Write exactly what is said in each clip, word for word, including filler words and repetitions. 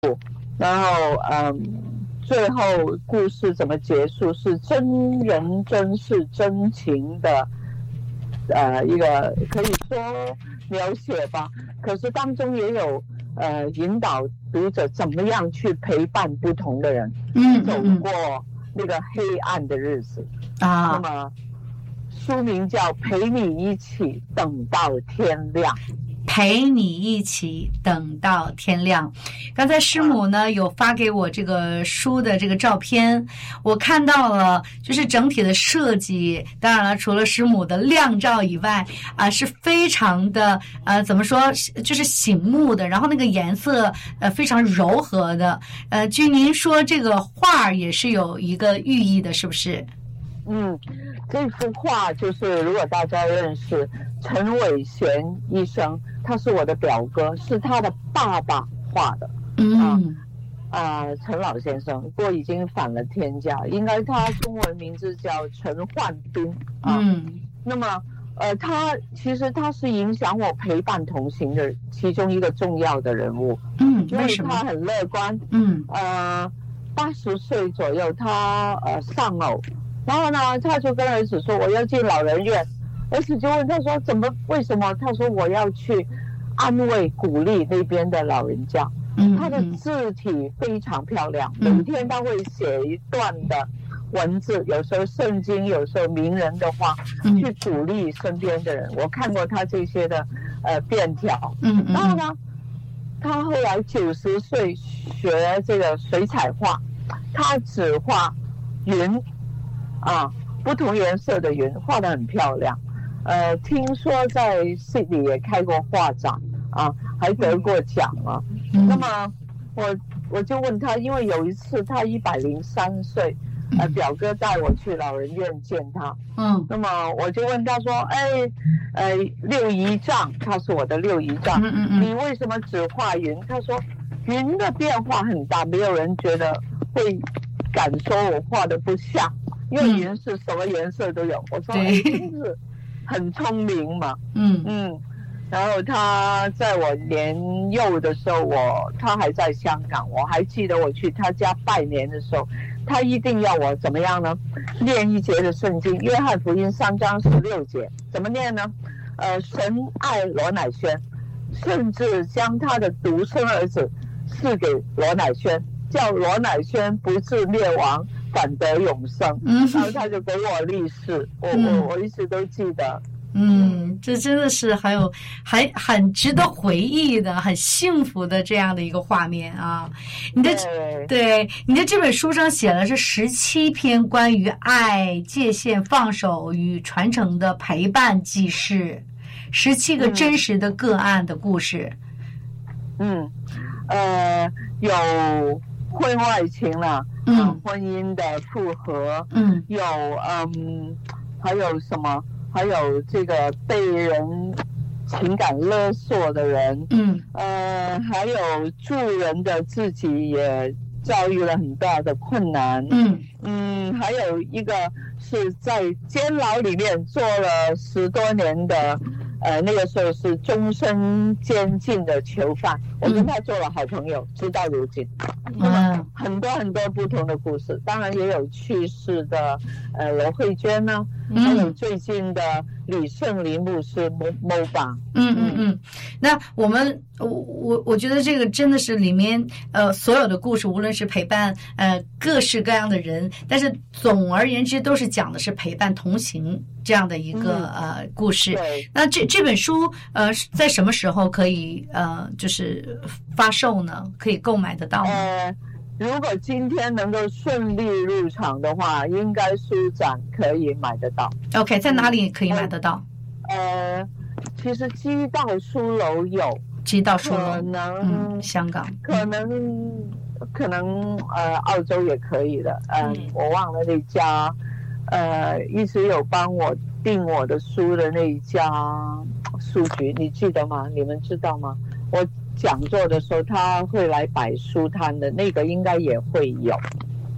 然后嗯，最后故事怎么结束是真人真事真情的呃一个可以说描写吧，可是当中也有呃引导读者怎么样去陪伴不同的人， 嗯， 走过那个黑暗的日子啊。 那么书名叫《陪你一起等到天亮》。 陪你一起等到天亮。刚才师母呢有发给我这个书的这个照片，我看到了，就是整体的设计，当然了，除了师母的亮照以外啊、呃，是非常的呃怎么说，就是醒目的，然后那个颜色呃非常柔和的。呃，据您说，这个画也是有一个寓意的，是不是？ 嗯，这幅画就是如果大家认识陈伟贤医生，他是我的表哥，是他的爸爸画的。 嗯啊，陈、呃、老先生，不过已经返了天家，应该他中文名字叫陈焕斌啊。 嗯， 那么呃，他其实他是影响我陪伴同行的其中一个重要的人物。 嗯， 因为他很乐观。 嗯， 呃，八十岁左右，他呃丧偶。然后呢，他就跟儿子说我要进老人院，儿子就问他说怎么为什么？他说我要去安慰鼓励那边的老人家。 嗯， 他的字体非常漂亮，嗯、每天他会写一段的文字，有时候圣经，有时候名人的话， 嗯、 去鼓励身边的人。我看过他这些的呃便条。 嗯， 然后呢，他后来九十岁学这个水彩画，他只画云。啊，不同颜色的云画得很漂亮。呃，听说在悉尼也开过画展啊，还得过奖啊。 嗯、 那么我我就问他，因为有一次他一百零三岁，呃，表哥带我去老人院见他。 嗯， 那么我就问他说，哎，呃，六姨丈，他是我的六姨丈， 嗯嗯嗯， 你为什么只画云？他说，云的变化很大，没有人觉得会敢说我画的不像。因为云是什么颜色都有。嗯、我说哎，真是很聪明嘛。 嗯嗯，然后他在我年幼的时候，我他还在香港，我还记得我去他家拜年的时候，他一定要我怎么样呢？念一节的圣经，约翰福音三章十六节，怎么念呢？呃，神爱罗乃轩，甚至将他的独生儿子赐给罗乃轩，叫罗乃轩不至灭亡，反得永生。 嗯， 然后他就给我立誓，我、嗯、我我一直都记得。 嗯，这真的是很有还很值得回忆的，很幸福的这样的一个画面啊！你的 对, 对你的这本书上写的是十七篇关于爱、界限、放手与传承的陪伴记事，十七个真实的个案的故事。 嗯，呃，有婚外情了。嗯、呃，婚姻的复合。嗯，有嗯，还有什么？还有这个被人情感勒索的人。嗯，呃，还有助人的自己也遭遇了很大的困难。嗯嗯，还有一个是在监牢里面做了十多年的。呃，那个时候是终身监禁的囚犯，我跟他做了好朋友，直到如今。嗯，很多很多不同的故事，当然也有去世的呃罗慧娟呢、啊，还有最近的李圣林牧师某某吧。 嗯嗯嗯，那我们我我我觉得这个真的是里面呃所有的故事，无论是陪伴呃各式各样的人，但是总而言之都是讲的是陪伴同行这样的一个、嗯、呃故事。 对， 那这这本书呃在什么时候可以呃就是发售呢？可以购买得到吗？ 呃，如果今天能够顺利入场的话，应该书展可以买得到。 OK， 在哪里可以买得到？ 呃，其实基道书楼有， 基道书楼可能、 嗯、香港， 可能、嗯、可能呃澳洲也可以的。呃、嗯，我忘了那家。呃，一直有帮我订我的书的那一家书局，你记得吗？你们知道吗？我讲座的时候他会来摆书摊的，那个应该也会有。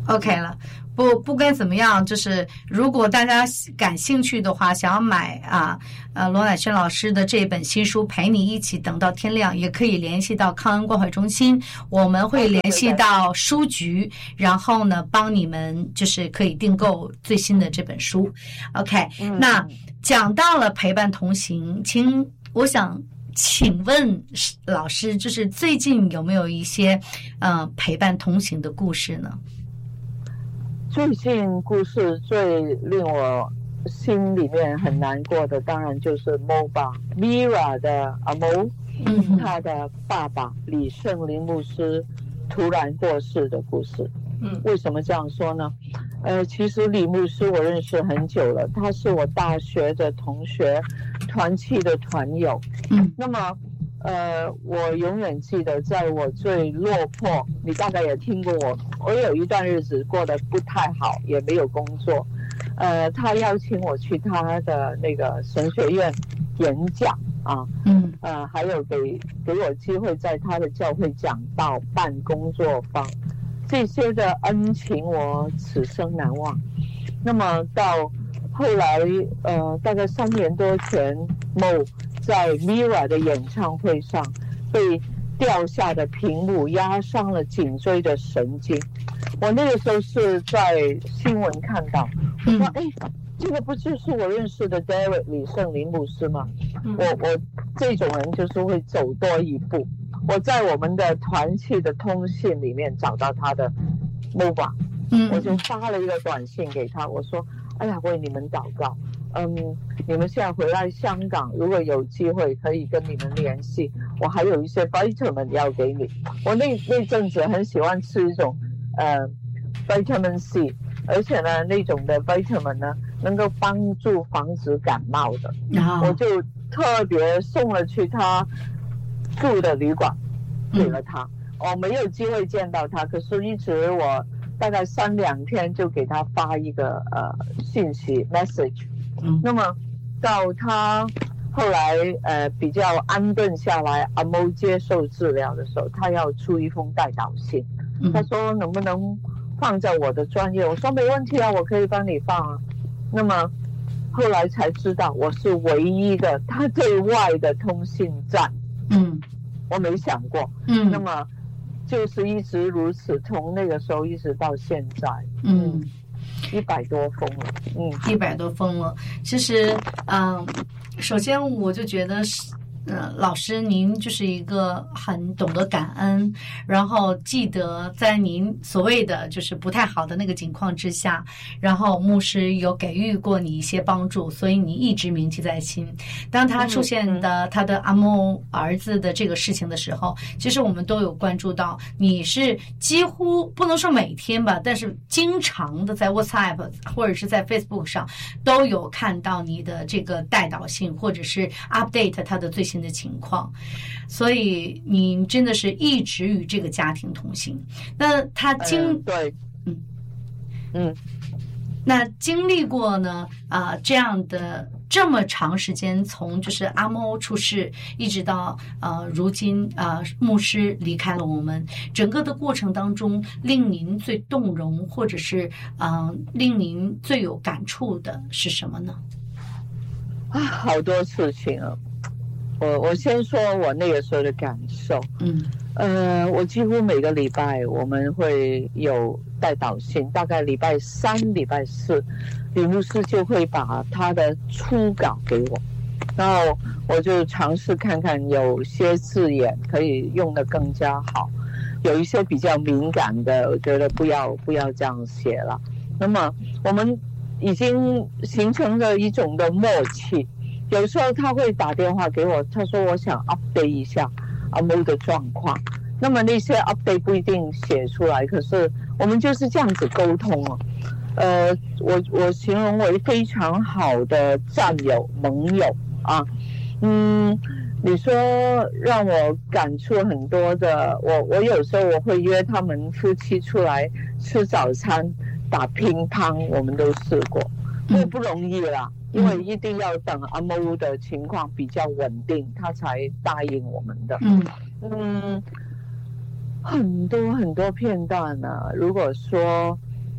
OK 了。不不管怎么样，就是如果大家感兴趣的话，想要买啊呃罗乃萱老师的这本新书《陪你一起等到天亮》，也可以联系到康恩关怀中心，我们会联系到书局，然后呢帮你们就是可以订购最新的这本书。OK，嗯，那讲到了陪伴同行，请我想请问老师，就是最近有没有一些呃陪伴同行的故事呢？ 最近故事最令我心里面很难过的，当然就是 Mo 吧 Mira 的阿 Mo， 嗯，他的爸爸李圣林牧师突然过世的故事。嗯，为什么这样说呢？呃，其实李牧师我认识很久了，他是我大学的同学，团契的团友。嗯，那么呃，我永远记得，在我最落魄，你大概也听过我，我有一段日子过得不太好，也没有工作。呃，他邀请我去他的那个神学院演讲啊，嗯，呃，还有给给我机会在他的教会讲道、办工作坊，这些的恩情我此生难忘。那么到后来，呃，大概三年多前，Mo在 Mira 的演唱会上被掉下的屏幕压伤了颈椎的神经。我那个时候是在新闻看到，我说：“哎，这个不就是我认识的 Derek 李圣林牧师吗？”我我这种人就是会走多一步。我在我们的团契的通信里面找到他的 Mova， 我就发了一个短信给他，我说：“哎呀，为你们祷告。嗯，你们现在回来香港，如果有机会可以跟你们联系，我还有一些 vitamin 要给你。我那那阵子很喜欢吃一种呃 vitamin C， 而且呢那种的 vitamin 呢能够帮助防止感冒的， oh. 我就特别送了去他住的旅馆给了他。我、嗯哦、没有机会见到他，可是一直我大概三两天就给他发一个呃信息 message。嗯，那么到他后来呃比较安顿下来，阿 Mo 接受治疗的时候，他要出一封代祷信，嗯，他说能不能放在我的专业？我说没问题啊，我可以帮你放啊。那么后来才知道我是唯一的他对外的通信站，嗯，我没想过，嗯，那么就是一直如此，从那个时候一直到现在，嗯。嗯一百多封了，嗯， 一百多封了。其实，嗯、呃，首先我就觉得是。呃，老师，您就是一个很懂得感恩，然后记得在您所谓的就是不太好的那个情况之下，然后牧师有给予过你一些帮助，所以你一直铭记在心。当他出现的、嗯、他的阿莫儿子的这个事情的时候，其实我们都有关注到，你是几乎不能说每天吧，但是经常的在 WhatsApp 或者是在 Facebook 上都有看到你的这个代祷信，或者是 update 他的最新的情况，所以你真的是一直与这个家庭同行。那他经、 呃、对，嗯嗯， 那经历过呢啊、呃、这样的这么长时间，从就是阿莫出世一直到呃如今啊、呃、牧师离开了我们，整个的过程当中，令您最动容或者是嗯、呃、令您最有感触的是什么呢？ 啊，好多事情啊。我我先说我那个时候的感受，嗯，呃，我几乎每个礼拜我们会有代祷信，大概礼拜三、礼拜四，李牧师就会把他的初稿给我，然后我就尝试看看有些字眼可以用得更加好，有一些比较敏感的，我觉得不要不要这样写了。那么我们已经形成了一种的默契。有时候他会打电话给我，他说我想 update 一下阿 Mo 的状况。那么那些 update 不一定写出来，可是我们就是这样子沟通哦。呃，我我形容为非常好的战友盟友啊。嗯，你说让我感触很多的，我我有时候我会约他们夫妻出来吃早餐、打乒乓，我们都试过，不不容易啦。因为一定要等阿 Mo 的情况比较稳定，他才答应我们的。嗯嗯，很多很多片段呢、啊。如果说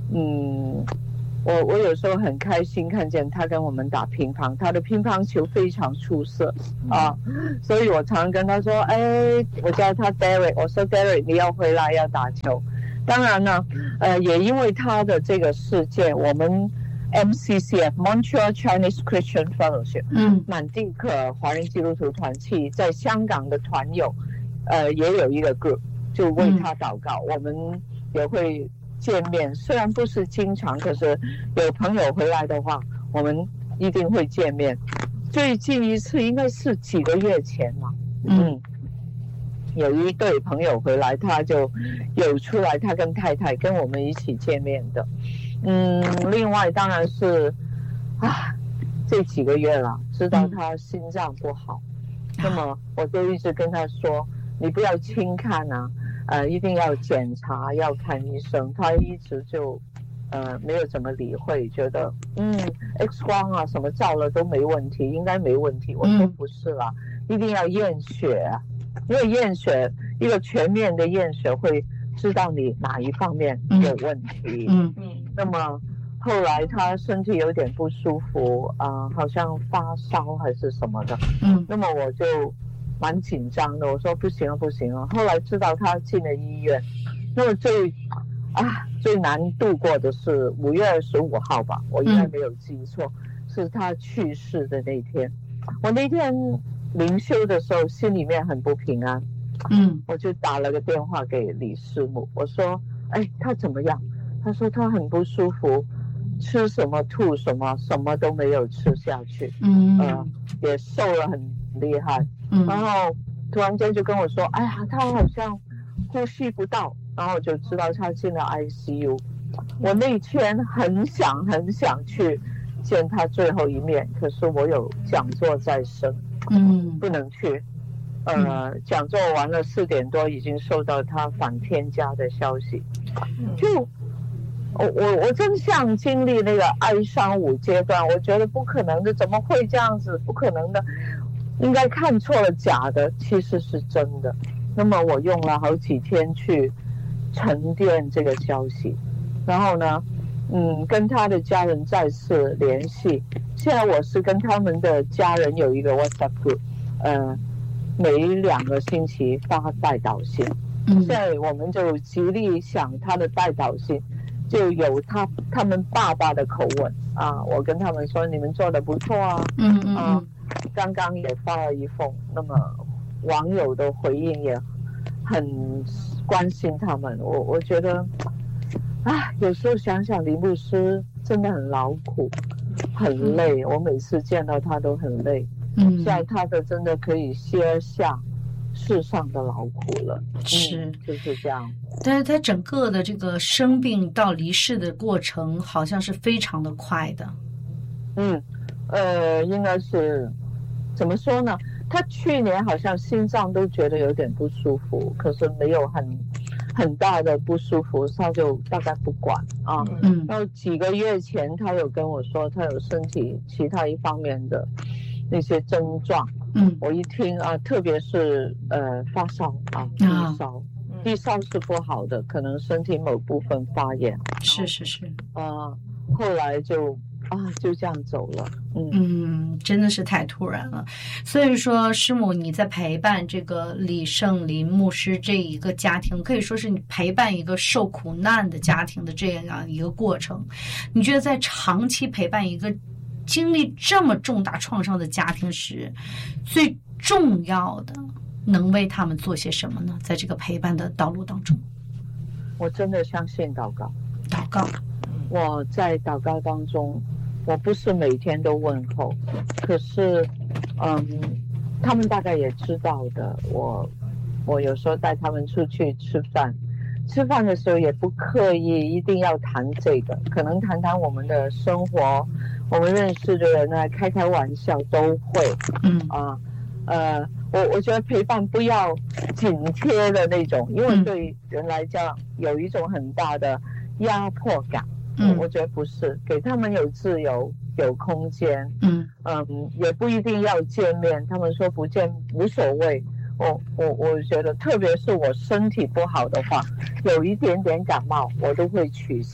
嗯，我我有时候很开心看见他跟我们打乒乓，他的乒乓球非常出色啊，所以我常常跟他说，哎，我叫他 Derek， 我说 Derek 你要回来要打球。当然呢，呃，也因为他的这个事件，我们 M C C F Montreal Chinese Christian Fellowship， 嗯，满地可华人基督徒团契在香港的团友，呃，也有一个 group 就为他祷告，嗯、我们也会见面，虽然不是经常，可是有朋友回来的话，我们一定会见面。最近一次应该是几个月前嘛，嗯。嗯有一对朋友回来，他就有出来，他跟太太跟我们一起见面的。嗯，另外当然是啊，这几个月了，知道他心脏不好，嗯、那么我就一直跟他说，你不要轻看啊，呃，一定要检查，要看医生。他一直就呃没有怎么理会，觉得嗯 X 光啊什么照了都没问题，应该没问题。我说不是啦，嗯、一定要验血啊。因为验血一个全面的验血会知道你哪一方面有问题。嗯嗯。那么后来他身体有点不舒服啊、呃，好像发烧还是什么的。嗯。那么我就蛮紧张的，我说不行了不行了。后来知道他进了医院，那么最啊最难度过的是五月二十五号吧，我应该没有记错，嗯、是他去世的那天。我那天灵修的时候心里面很不平安，嗯，我就打了个电话给李师母，我说哎他怎么样？他说他很不舒服，吃什么吐什么，什么都没有吃下去，嗯，呃也瘦了很厉害，嗯，然后突然间就跟我说，哎呀他好像呼吸不到，然后我就知道他进了 I C U。 我那天很想很想去见他最后一面，可是我有讲座在身，嗯，不能去。呃，嗯、讲座完了四点多，已经收到他返天家的消息。就我我我真像经历那个哀伤五阶段，我觉得不可能的，怎么会这样子？不可能的，应该看错了假的，其实是真的。那么我用了好几天去沉淀这个消息，然后呢？嗯，跟他的家人再次联系。现在我是跟他们的家人有一个 WhatsApp group， 呃，每两个星期发代祷信。嗯，现在我们就极力想他的代祷信，就有他他们爸爸的口吻啊。我跟他们说，你们做得不错啊。嗯嗯啊，刚刚也发了一封，那么网友的回应也很关心他们。我我觉得。啊，有时候想想李牧师真的很劳苦，很累。我每次见到他都很累。嗯，现在他的真的可以卸下世上的劳苦了。是、嗯，就是这样。 但是他整个的这个生病到离世的过程，好像是非常的快的。 嗯，呃，应该是怎么说呢？他去年好像心脏都觉得有点不舒服，可是没有很。很大的不舒服，他就大概不管啊。嗯，然后几个月前他有跟我说，他有身体其他一方面的那些症状。嗯，我一听啊，特别是呃发烧啊，低烧，低烧是不好的，可能身体某部分发炎。 是是是。 啊，后来就。啊，就这样走了。嗯嗯，真的是太突然了。所以说，师母你在陪伴这个李圣林牧师这一个家庭，可以说是你陪伴一个受苦难的家庭的这样一个过程。你觉得在长期陪伴一个经历这么重大创伤的家庭时，最重要的能为他们做些什么呢？在这个陪伴的道路当中， 我真的相信祷告， 祷告。 我在祷告当中，我不是每天都问候，可是，嗯，他们大概也知道的。我，我有时候带他们出去吃饭，吃饭的时候也不刻意一定要谈这个，可能谈谈我们的生活，我们认识的人呢，开开玩笑都会。嗯啊，呃，我我觉得陪伴不要紧贴的那种，因为对人来讲有一种很大的压迫感。嗯，我觉得不是，给他们有自由，有空间。嗯嗯，也不一定要见面，他们说不见无所谓。我我我觉得，特别是我身体不好的话，有一点点感冒，我都会取消。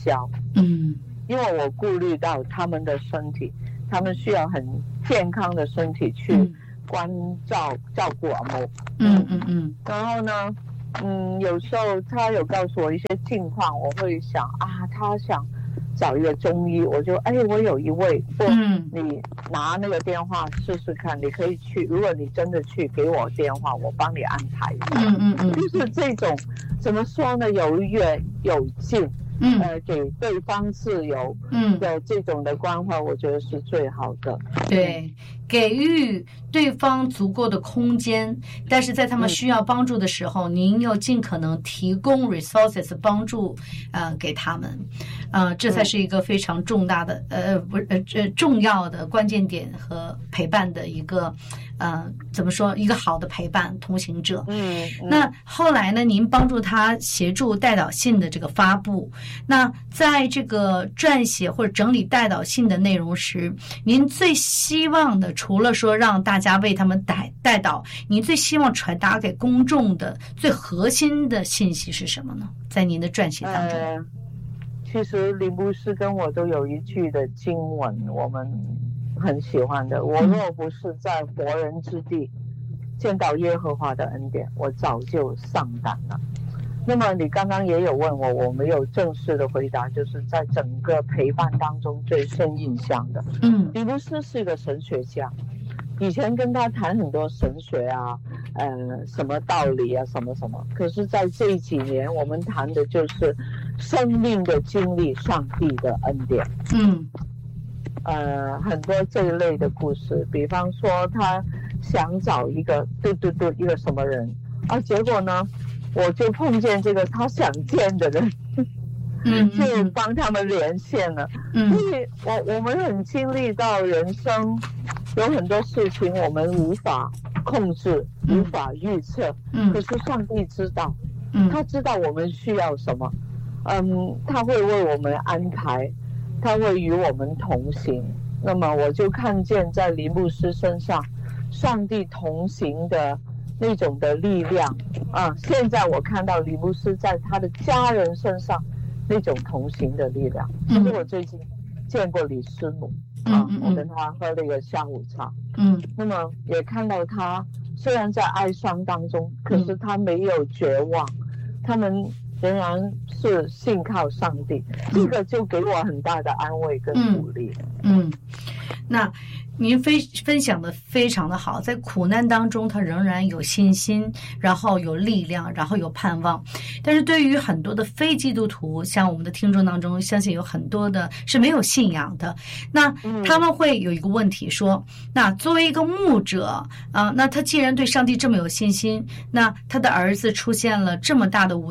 嗯， 因为我顾虑到他们的身体，他们需要很健康的身体去关照、嗯、照顾阿嬷。 嗯嗯嗯。 然后呢，嗯，有时候他有告诉我一些近况，我会想啊，他想找一个中医，我就哎，我有一位，或你拿那个电话试试看，你可以去。如果你真的去，给我电话，我帮你安排。 嗯嗯嗯， 就是这种怎么说呢？有远有近。嗯，呃，给对方自由的这种的关怀，我觉得是最好的。 对，给予对方足够的空间，但是在他们需要帮助的时候，嗯、您要尽可能提供 resources 帮助，呃，给他们，呃，这才是一个非常重大的，呃，不，呃，呃，重要的关键点和陪伴的一个，呃，怎么说，一个好的陪伴同行者。 嗯，嗯那后来呢，您帮助他协助代祷信的这个发布。那在这个撰写或者整理代祷信的内容时，您最希望的，除了说让大家为他们代代祷，您最希望传达给公众的最核心的信息是什么呢？在您的撰写当中， 呃、其实林牧师跟我都有一句的经文，我们很喜欢的：我若不是在活人之地见到耶和华的恩典，我早就丧胆了。那么你刚刚也有问我，我没有正式的回答，就是在整个陪伴当中最深印象的。 嗯， 李牧师是一个神学家，以前跟他谈很多神学啊，呃，什么道理啊，什么什么。可是在这几年，我们谈的就是生命的经历，上帝的恩典。 嗯， 呃，很多这一类的故事，比方说他想找一个对对对一个什么人啊，结果呢？我就碰见这个他想见的人， 嗯， 就帮他们连线了。 嗯， 所以我我们很经历到人生有很多事情我们无法控制、嗯、无法预测， 嗯， 可是上帝知道， 嗯， 他知道我们需要什么，嗯，他会为我们安排，他会与我们同行。那么我就看见在林牧师身上，上帝同行的那种的力量啊！现在我看到李牧师在他的家人身上那种同行的力量。其实我最近见过李师母啊， 嗯嗯嗯我跟他喝了一个下午茶。 嗯， 那么也看到他虽然在哀伤当中，可是他没有绝望，他们仍然是信靠上帝，这个就给我很大的安慰跟鼓励。 嗯，嗯那您分分享的非常的好，在苦难当中他仍然有信心，然后有力量，然后有盼望。但是对于很多的非基督徒，像我们的听众当中，相信有很多的是没有信仰的，那他们会有一个问题说，那作为一个牧者啊、呃，那他既然对上帝这么有信心，那他的儿子出现了这么大的